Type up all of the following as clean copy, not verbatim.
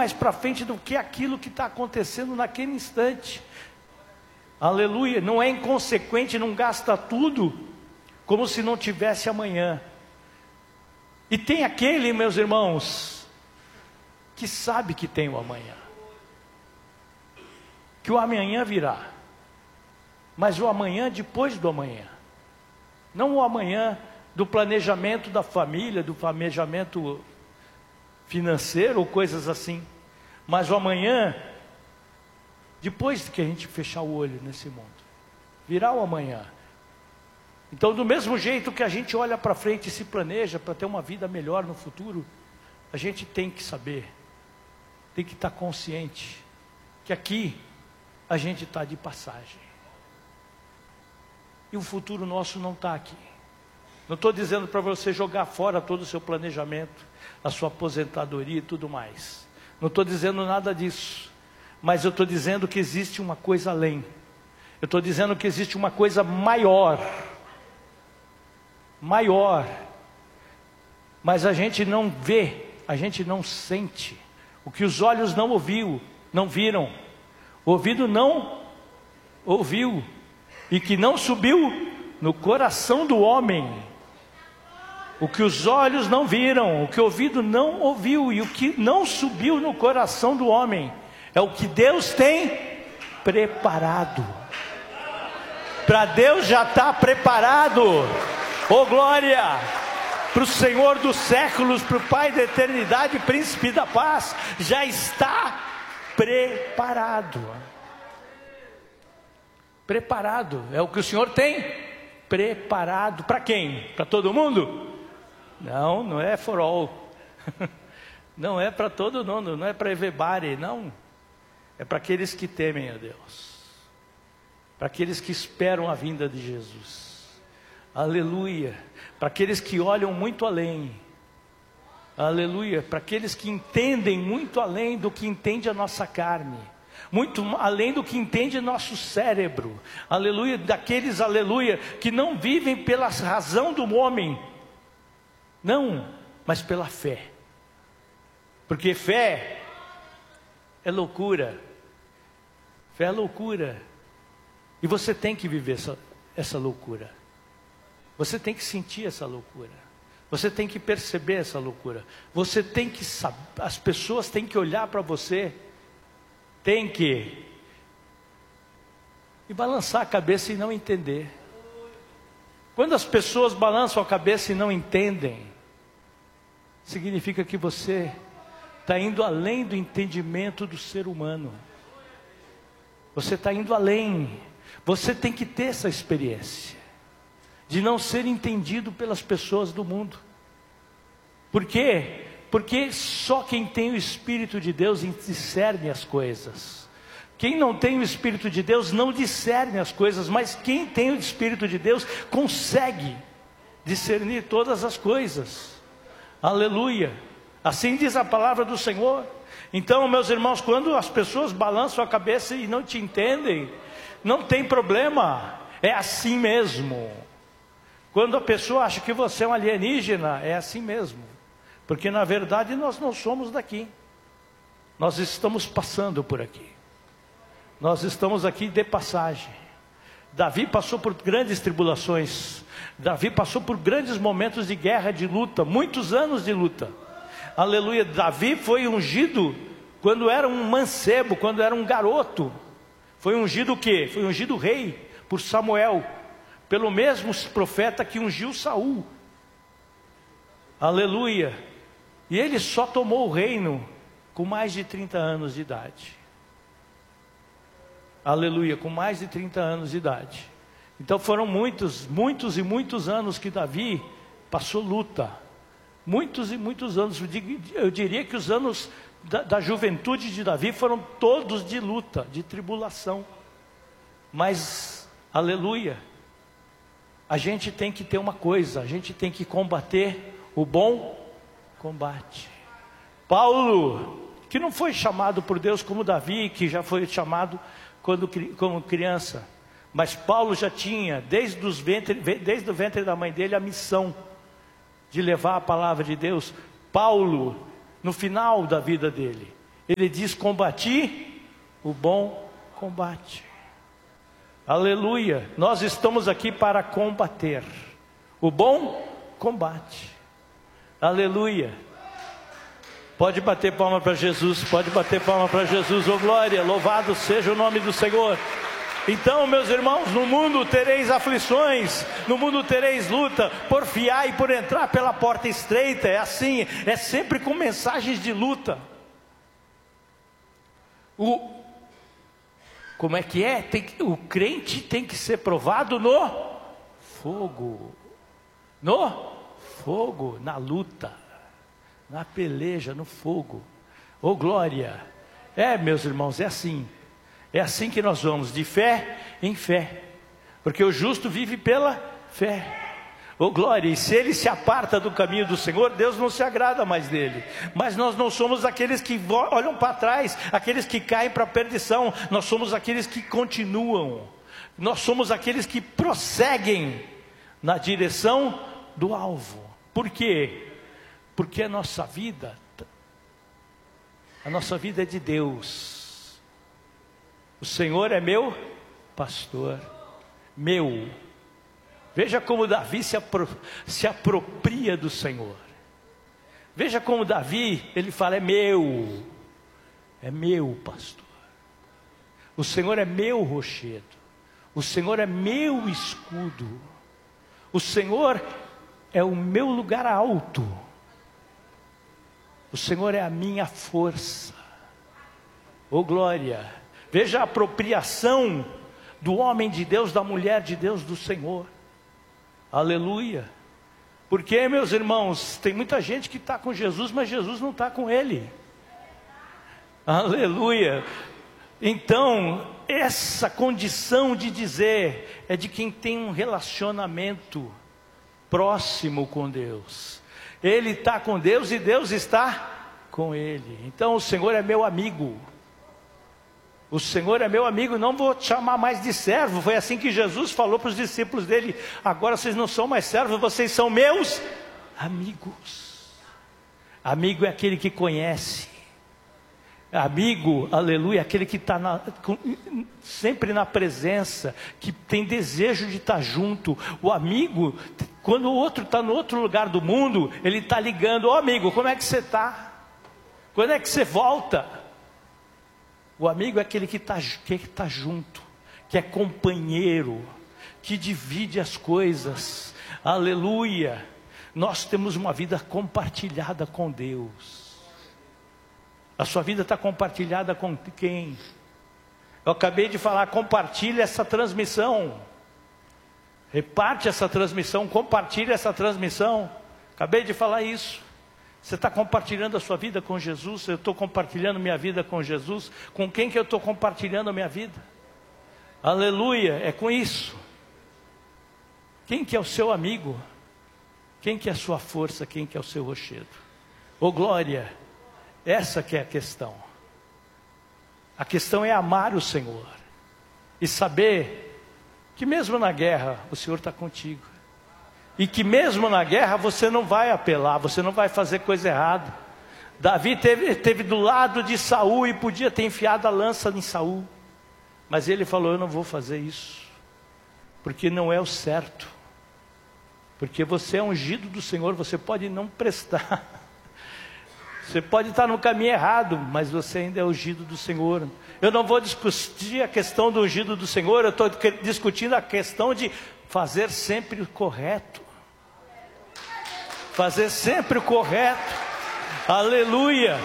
mais para frente do que aquilo que está acontecendo naquele instante. Aleluia. Não é inconsequente, não gasta tudo como se não tivesse amanhã. E tem aquele, meus irmãos, que sabe que tem o amanhã, que o amanhã virá, mas o amanhã depois do amanhã, não o amanhã do planejamento da família, do planejamento financeiro ou coisas assim, mas o amanhã depois que a gente fechar o olho nesse mundo, virá o amanhã. Então, do mesmo jeito que a gente olha para frente e se planeja para ter uma vida melhor no futuro, a gente tem que saber, tem que estar consciente que aqui a gente está de passagem. E o futuro nosso não está aqui. Não estou dizendo para você jogar fora todo o seu planejamento, a sua aposentadoria e tudo mais. Não estou dizendo nada disso. Mas eu estou dizendo que existe uma coisa além. Eu estou dizendo que existe uma coisa maior. Maior. Mas a gente não vê, a gente não sente. O que os olhos não ouviu, não viram. O ouvido não ouviu. E que não subiu no coração do homem. O que os olhos não viram, o que o ouvido não ouviu e o que não subiu no coração do homem, é o que Deus tem preparado. Para Deus já está preparado. Oh glória! Para o Senhor dos séculos, para o Pai da eternidade, Príncipe da paz, já está preparado. Preparado, é o que o Senhor tem preparado. Para quem? Para todo mundo? Não, não é for all. Não é para todo mundo, não é para everybody, não. É para aqueles que temem a Deus, para aqueles que esperam a vinda de Jesus. Aleluia. Para aqueles que olham muito além. Aleluia. Para aqueles que entendem muito além do que entende a nossa carne, muito além do que entende nosso cérebro. Aleluia. Daqueles, aleluia, que não vivem pela razão do homem, não, mas pela fé. Porque fé é loucura. Fé é loucura. E você tem que viver essa loucura. Você tem que sentir essa loucura. Você tem que perceber essa loucura. Você tem que saber, as pessoas têm que olhar para você, tem que, e balançar a cabeça e não entender. Quando as pessoas balançam a cabeça e não entendem, significa que você está indo além do entendimento do ser humano. Você está indo além. Você tem que ter essa experiência de não ser entendido pelas pessoas do mundo. Por quê? Porque só quem tem o Espírito de Deus discerne as coisas. Quem não tem o Espírito de Deus não discerne as coisas, mas quem tem o Espírito de Deus consegue discernir todas as coisas. Aleluia. Assim diz a palavra do Senhor. Então, meus irmãos, quando as pessoas balançam a cabeça e não te entendem, não tem problema, é assim mesmo. Quando a pessoa acha que você é um alienígena, é assim mesmo. Porque na verdade nós não somos daqui. Nós estamos passando por aqui. Nós estamos aqui de passagem. Davi passou por grandes tribulações. Davi passou por grandes momentos de guerra, de luta, muitos anos de luta. Aleluia. Davi foi ungido quando era um mancebo, quando era um garoto. Foi ungido o quê? Foi ungido rei por Samuel, pelo mesmo profeta que ungiu Saul. Aleluia. E ele só tomou o reino com mais de 30 anos de idade. Aleluia, com mais de 30 anos de idade. Então foram muitos anos que Davi passou luta. Muitos e muitos anos. Eu diria que os anos da juventude de Davi foram todos de luta, de tribulação. Mas, aleluia, a gente tem que ter uma coisa, a gente tem que combater o bom combate. Paulo, que não foi chamado por Deus como Davi, que já foi chamado como criança, mas Paulo já tinha, desde o ventre da mãe dele, a missão de levar a palavra de Deus. Paulo, no final da vida dele, Ele diz: combati o bom combate. Aleluia. Nós estamos aqui para combater o bom combate. Aleluia. Pode bater palma para Jesus, pode bater palma para Jesus. Oh glória, louvado seja o nome do Senhor. Então, meus irmãos, no mundo tereis aflições, no mundo tereis luta, porfiai por entrar pela porta estreita. É assim, é sempre com mensagens de luta. Como é que é? O crente tem que ser provado no fogo. No fogo, na luta, na peleja, no fogo. Oh glória. Meus irmãos, é assim. É assim que nós vamos, de fé em fé. Porque o justo vive pela fé. Oh glória, e se ele se aparta do caminho do Senhor, Deus não se agrada mais dele. Mas nós não somos aqueles que olham para trás, aqueles que caem para a perdição. Nós somos aqueles que continuam. Nós somos aqueles que prosseguem na direção do alvo. Por quê? Porque a nossa vida é de Deus. O Senhor é meu pastor, meu. Veja como Davi se apropria do Senhor. Veja como Davi, ele fala: é meu pastor. O Senhor é meu rochedo. O Senhor é meu escudo. O Senhor é o meu lugar alto. O Senhor é a minha força. Oh glória. Veja a apropriação do homem de Deus, da mulher de Deus, do Senhor. Aleluia. Porque, meus irmãos, tem muita gente que está com Jesus, mas Jesus não está com ele. Aleluia. Então, essa condição de dizer é de quem tem um relacionamento próximo com Deus. Ele está com Deus e Deus está com ele. Então, o Senhor é meu amigo. O Senhor é meu amigo, não vou te chamar mais de servo. Foi assim que Jesus falou para os discípulos dele: agora vocês não são mais servos, vocês são meus amigos. Amigo é aquele que conhece. Amigo, aleluia, é aquele que está sempre na presença, que tem desejo de estar junto. O amigo, quando o outro está no outro lugar do mundo, ele está ligando: ó amigo, como é que você está? Quando é que você volta? O amigo é aquele que está junto, que é companheiro, que divide as coisas. Aleluia. Nós temos uma vida compartilhada com Deus. A sua vida está compartilhada com quem? Eu acabei de falar: compartilhe essa transmissão. Reparte essa transmissão, compartilhe essa transmissão. Acabei de falar isso. Você está compartilhando a sua vida com Jesus? Eu estou compartilhando minha vida com Jesus. Com quem que eu estou compartilhando a minha vida? Aleluia, é com isso. Quem que é o seu amigo? Quem que é a sua força? Quem que é o seu rochedo? Oh glória, essa que é a questão. A questão é amar o Senhor e saber que mesmo na guerra o Senhor está contigo. E que mesmo na guerra você não vai apelar, você não vai fazer coisa errada. Davi teve do lado de Saul e podia ter enfiado a lança em Saul. Mas ele falou: eu não vou fazer isso, porque não é o certo. Porque você é ungido do Senhor, você pode não prestar. Você pode estar no caminho errado, mas você ainda é ungido do Senhor. Eu não vou discutir a questão do ungido do Senhor, eu estou discutindo a questão de fazer sempre o correto. Fazer sempre o correto. Aleluia.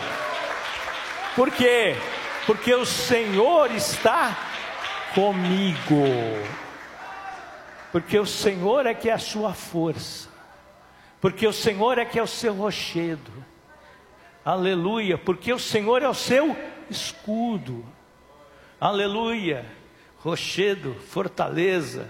Por quê? Porque o Senhor está comigo. Porque o Senhor é que é a sua força. Porque o Senhor é que é o seu rochedo. Aleluia. Porque o Senhor é o seu escudo. Aleluia. Rochedo, fortaleza.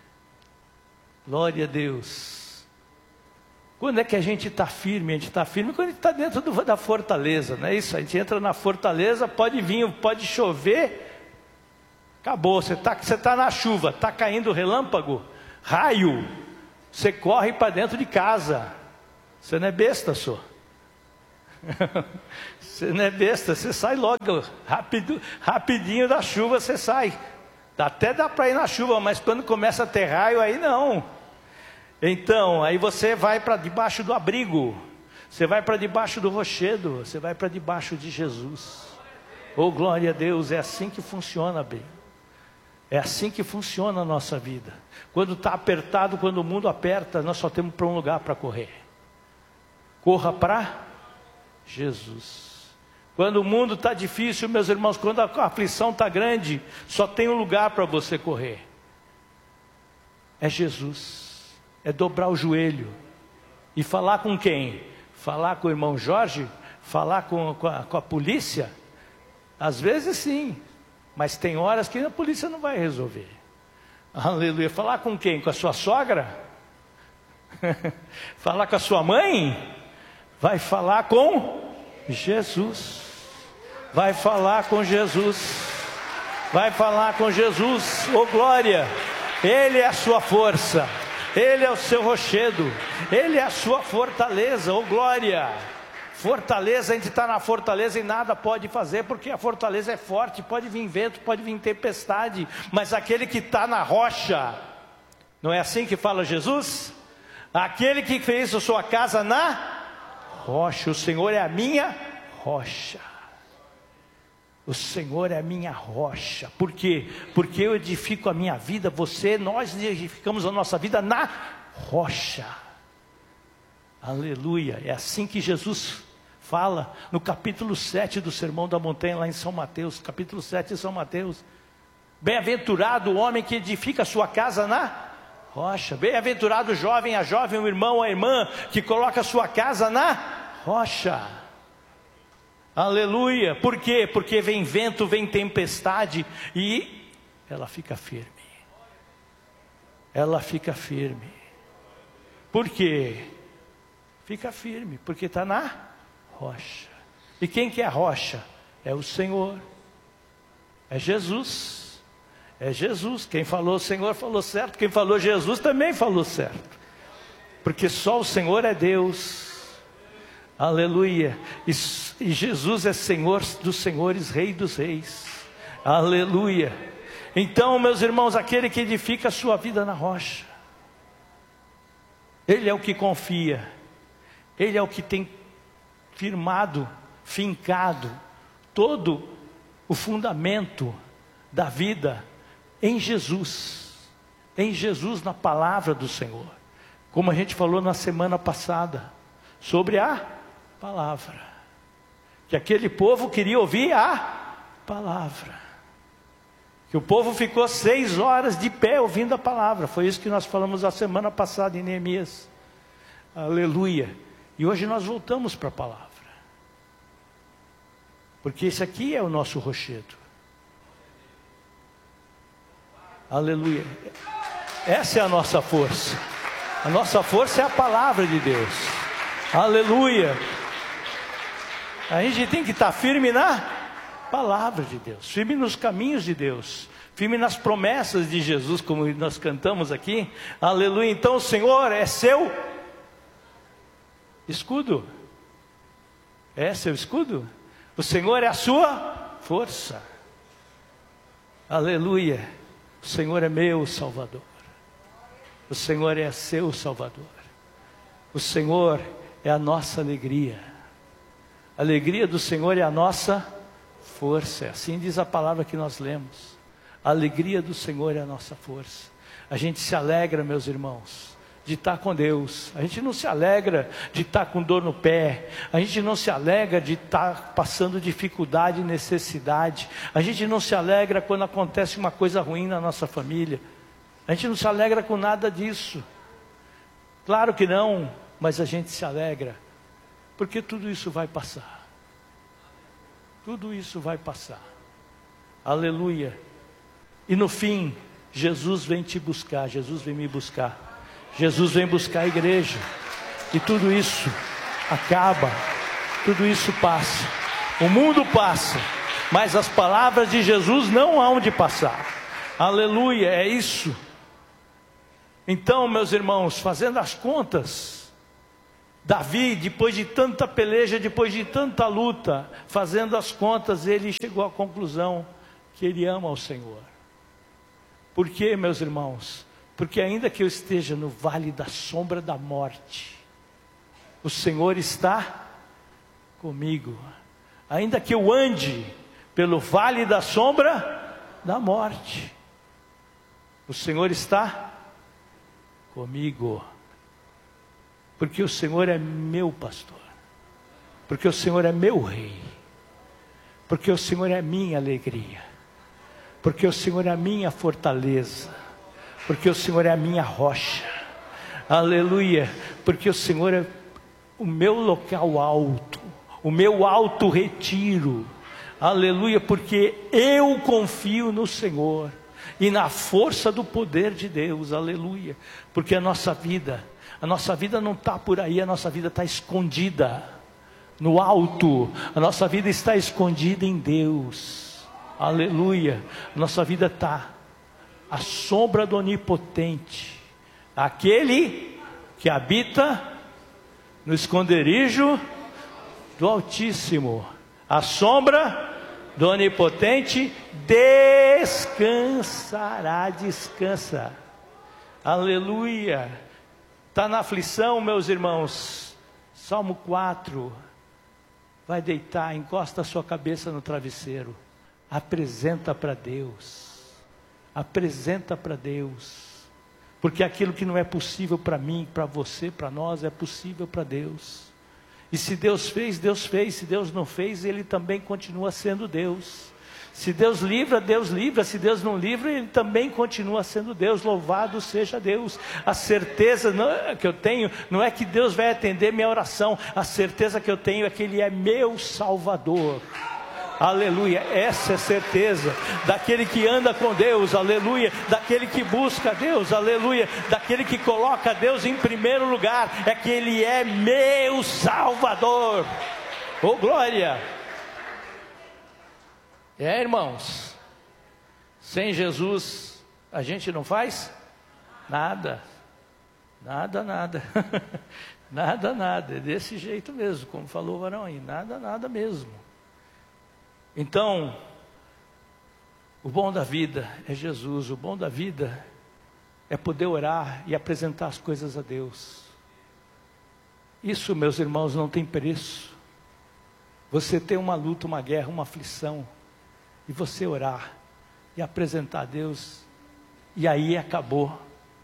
Glória a Deus. Quando é que a gente está firme? A gente está firme quando a gente está dentro da fortaleza, não é isso? A gente entra na fortaleza, pode vir, pode chover, acabou. Você tá na chuva, está caindo relâmpago, raio, você corre para dentro de casa. Você não é besta, só. Você não é besta, você sai logo, rapidinho da chuva você sai. Até dá para ir na chuva, mas quando começa a ter raio, aí não. Então, aí você vai para debaixo do abrigo, você vai para debaixo do rochedo, você vai para debaixo de Jesus. Oh, glória a Deus, é assim que funciona, bem. É assim que funciona a nossa vida. Quando está apertado, quando o mundo aperta, nós só temos para um lugar para correr. Corra para Jesus. Quando o mundo está difícil, meus irmãos, quando a aflição está grande, só tem um lugar para você correr. É Jesus. É dobrar o joelho. E falar com quem? Falar com o irmão Jorge? Falar com a polícia? Às vezes sim. Mas tem horas que a polícia não vai resolver. Aleluia. Falar com quem? Com a sua sogra? Falar com a sua mãe? Vai falar com Jesus. Vai falar com Jesus. Vai falar com Jesus. Oh glória. Ele é a sua força. Ele é o seu rochedo. Ele é a sua fortaleza. Oh glória. Fortaleza, a gente está na fortaleza e nada pode fazer, porque a fortaleza é forte, pode vir vento, pode vir tempestade, mas aquele que está na rocha, não é assim que fala Jesus? Aquele que fez a sua casa na rocha, o Senhor é a minha rocha. O Senhor é a minha rocha. Por quê? Porque eu edifico a minha vida, nós edificamos a nossa vida na rocha. Aleluia, é assim que Jesus fala no capítulo 7 do Sermão da Montanha, lá em São Mateus, capítulo 7 de São Mateus. Bem-aventurado o homem que edifica a sua casa na rocha. Bem-aventurado o jovem, a jovem, o irmão, a irmã, que coloca a sua casa na rocha. Aleluia, por quê? Porque vem vento, vem tempestade, e ela fica firme. Ela fica firme. Por quê? Fica firme, porque está na rocha. E quem que é a rocha? É o Senhor. É Jesus. É Jesus. Quem falou o Senhor falou certo. Quem falou Jesus também falou certo. Porque só o Senhor é Deus. Aleluia. E Jesus é Senhor dos senhores, Rei dos reis. Aleluia. Então, meus irmãos, aquele que edifica a sua vida na rocha, ele é o que confia. Ele é o que tem firmado, fincado todo o fundamento da vida em Jesus. Em Jesus, na palavra do Senhor. Como a gente falou na semana passada, sobre a palavra. Que aquele povo queria ouvir a palavra. Que o povo ficou 6 horas de pé ouvindo a palavra. Foi isso que nós falamos a semana passada em Neemias. Aleluia. E hoje nós voltamos para a palavra. Porque esse aqui é o nosso rochedo. Aleluia. Essa é a nossa força. A nossa força é a palavra de Deus. Aleluia. A gente tem que estar firme na palavra de Deus. Firme nos caminhos de Deus. Firme nas promessas de Jesus, como nós cantamos aqui. Aleluia. Então o Senhor é seu escudo. É seu escudo? O Senhor é a sua força. Aleluia. O Senhor é meu Salvador. O Senhor é seu Salvador. O Senhor é a nossa alegria. A alegria do Senhor é a nossa força. Assim diz a palavra que nós lemos. A alegria do Senhor é a nossa força. A gente se alegra, meus irmãos, de estar com Deus. A gente não se alegra de estar com dor no pé. A gente não se alegra de estar passando dificuldade e necessidade. A gente não se alegra quando acontece uma coisa ruim na nossa família. A gente não se alegra com nada disso. Claro que não, mas a gente se alegra. Porque tudo isso vai passar. Tudo isso vai passar. Aleluia. E no fim, Jesus vem te buscar. Jesus vem me buscar. Jesus vem buscar a igreja. E tudo isso acaba. Tudo isso passa. O mundo passa. Mas as palavras de Jesus não hão de passar. Aleluia, é isso. Então, meus irmãos, fazendo as contas, Davi, depois de tanta peleja, depois de tanta luta, fazendo as contas, ele chegou à conclusão que ele ama ao Senhor. Por quê, meus irmãos? Porque ainda que eu esteja no vale da sombra da morte, o Senhor está comigo. Ainda que eu ande pelo vale da sombra da morte, o Senhor está comigo. Porque o Senhor é meu pastor. Porque o Senhor é meu rei. Porque o Senhor é minha alegria. Porque o Senhor é a minha fortaleza. Porque o Senhor é a minha rocha. Aleluia. Porque o Senhor é o meu local alto. O meu alto retiro. Aleluia. Porque eu confio no Senhor. E na força do poder de Deus. Aleluia. Porque a nossa vida não está por aí, a nossa vida está escondida no alto, a nossa vida está escondida em Deus, aleluia. A nossa vida está à sombra do Onipotente, aquele que habita no esconderijo do Altíssimo, à sombra do Onipotente descansa, aleluia. Está na aflição, meus irmãos, Salmo 4, vai deitar, encosta a sua cabeça no travesseiro, apresenta para Deus, porque aquilo que não é possível para mim, para você, para nós, é possível para Deus. E se Deus fez, se Deus não fez, Ele também continua sendo Deus. Se Deus livra, se Deus não livra, Ele também continua sendo Deus, louvado seja Deus. A certeza que eu tenho, não é que Deus vai atender minha oração, a certeza que eu tenho é que Ele é meu Salvador, aleluia. Essa é a certeza daquele que anda com Deus, aleluia, daquele que busca Deus, aleluia, daquele que coloca Deus em primeiro lugar, é que Ele é meu Salvador, oh glória. Irmãos, sem Jesus a gente não faz nada, nada, é desse jeito mesmo, como falou o varão aí, nada mesmo. Então, o bom da vida é Jesus, o bom da vida é poder orar e apresentar as coisas a Deus. Isso, meus irmãos, não tem preço. Você ter uma luta, uma guerra, uma aflição, e você orar e apresentar a Deus, e aí acabou.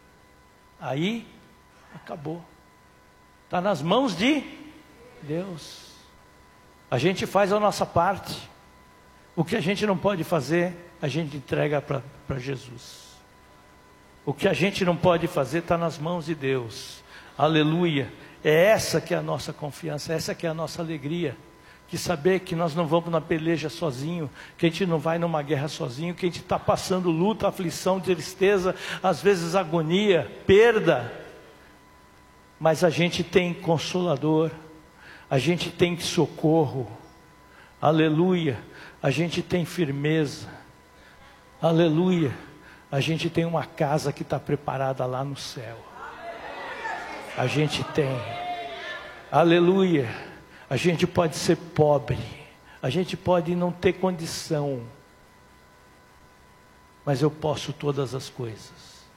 Está nas mãos de Deus. A gente faz a nossa parte. O que a gente não pode fazer, a gente entrega para Jesus. O que a gente não pode fazer está nas mãos de Deus. Aleluia. É essa que é a nossa confiança, essa que é a nossa alegria. Que saber que nós não vamos na peleja sozinho, que a gente não vai numa guerra sozinho, que a gente está passando luta, aflição, tristeza, às vezes agonia, perda, mas a gente tem consolador, a gente tem socorro, aleluia, a gente tem firmeza, aleluia, a gente tem uma casa que está preparada lá no céu, a gente tem, aleluia. A gente pode ser pobre, a gente pode não ter condição, mas eu posso todas as coisas,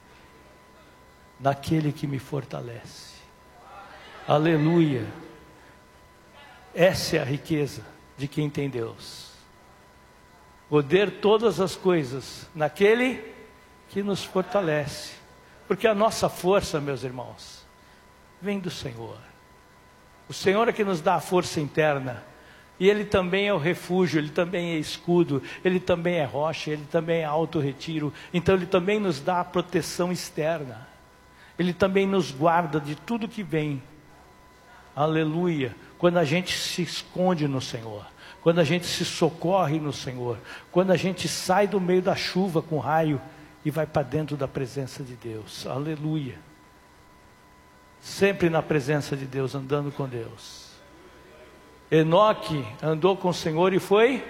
naquele que me fortalece, aleluia. Essa é a riqueza de quem tem Deus, poder todas as coisas, naquele que nos fortalece, porque a nossa força, meus irmãos, vem do Senhor. O Senhor é que nos dá a força interna, e Ele também é o refúgio, Ele também é escudo, Ele também é rocha, Ele também é alto retiro, então Ele também nos dá a proteção externa, Ele também nos guarda de tudo que vem, aleluia, quando a gente se esconde no Senhor, quando a gente se socorre no Senhor, quando a gente sai do meio da chuva com raio, e vai para dentro da presença de Deus, aleluia. Sempre na presença de Deus, andando com Deus. Enoque andou com o Senhor e foi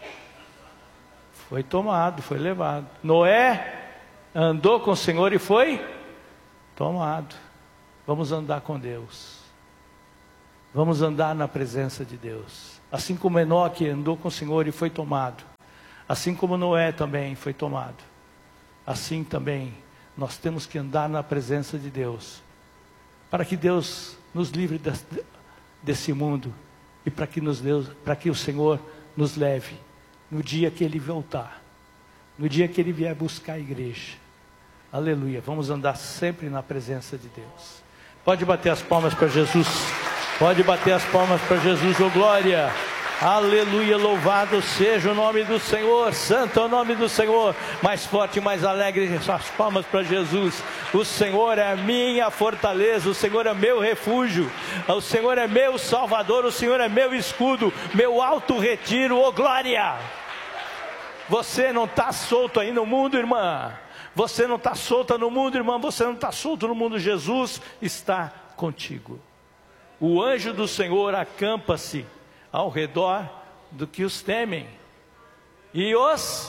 tomado, foi levado. Noé andou com o Senhor e foi tomado. Vamos andar com Deus. Vamos andar na presença de Deus. Assim como Enoque andou com o Senhor e foi tomado. Assim como Noé também foi tomado. Assim também nós temos que andar na presença de Deus. Para que Deus nos livre desse mundo. E para que o Senhor nos leve no dia que Ele voltar. No dia que Ele vier buscar a igreja. Aleluia. Vamos andar sempre na presença de Deus. Pode bater as palmas para Jesus. Pode bater as palmas para Jesus, oh glória. Aleluia, louvado seja o nome do Senhor. Santo é o nome do Senhor. Mais forte, mais alegre, as palmas para Jesus. O Senhor é a minha fortaleza, o Senhor é meu refúgio, o Senhor é meu salvador, o Senhor é meu escudo, meu alto retiro, oh glória. Você não está solto aí no mundo, irmã. Você não está solta no mundo, irmã. Você não está solto no mundo. Jesus está contigo. O anjo do Senhor acampa-se ao redor do que os temem e os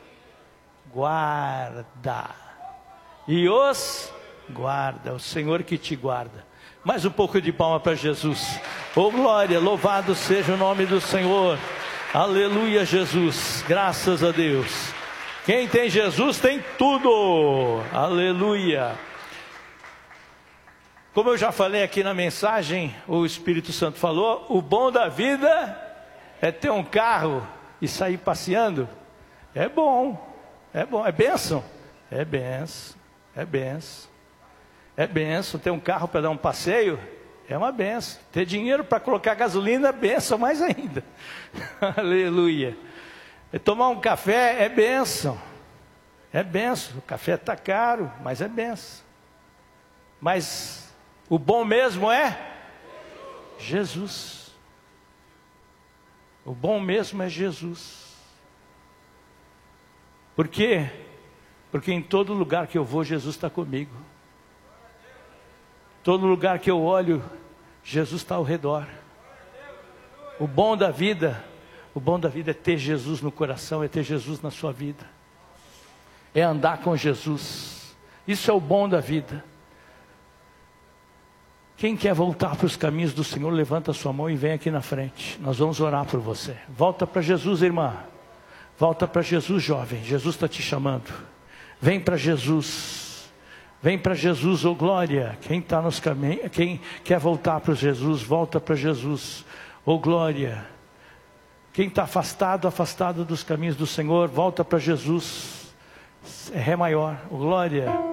guarda. E os guarda. O Senhor que te guarda. Mais um pouco de palma para Jesus. Oh glória, louvado seja o nome do Senhor. Aleluia, Jesus. Graças a Deus. Quem tem Jesus tem tudo. Aleluia. Como eu já falei aqui na mensagem, o Espírito Santo falou, o bom da vida é ter um carro e sair passeando. É bom, é bênção. É bênção, é bênção. É bênção, ter um carro para dar um passeio, é uma bênção. Ter dinheiro para colocar gasolina é bênção mais ainda. Aleluia. E tomar um café é bênção. É bênção, o café está caro, mas é bênção. Mas o bom mesmo é Jesus. O bom mesmo é Jesus. Por quê? Porque em todo lugar que eu vou, Jesus está comigo. Todo lugar que eu olho, Jesus está ao redor. O bom da vida é ter Jesus no coração, é ter Jesus na sua vida. É andar com Jesus. Isso é o bom da vida. Quem quer voltar para os caminhos do Senhor, levanta a sua mão e vem aqui na frente. Nós vamos orar por você. Volta para Jesus, irmã. Volta para Jesus, jovem. Jesus está te chamando. Vem para Jesus. Vem para Jesus, oh glória. Quem está nos caminhos, quem quer voltar para Jesus, volta para Jesus, oh glória. Quem está afastado dos caminhos do Senhor, volta para Jesus. É Ré maior, oh glória.